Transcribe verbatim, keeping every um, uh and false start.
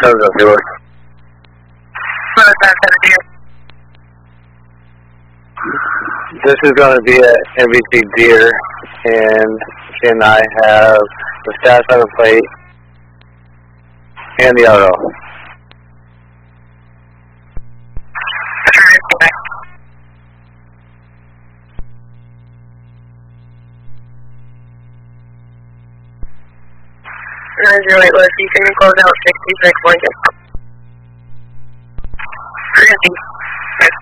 seven zero zero. This is going to be at M V C Deer, and can I have the status on the plate and the R O? nine zero eight, Lucy, can you close out sixty-six Lincoln?